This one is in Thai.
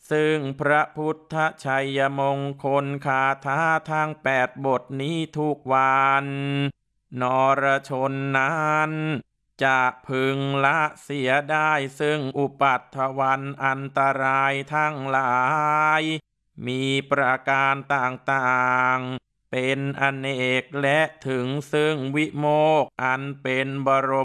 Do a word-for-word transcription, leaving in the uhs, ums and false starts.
ซึ่งพระพุทธชัยมงคลคาถาทั้งแปดบทนี้ทุกวันนรชนนั้นจะพึงละเสียได้ซึ่งอุปัตถวันอันตรายทั้งหลายมีประการต่างๆเป็นอเนกและถึงซึ่งวิโมกข์อันเป็นบร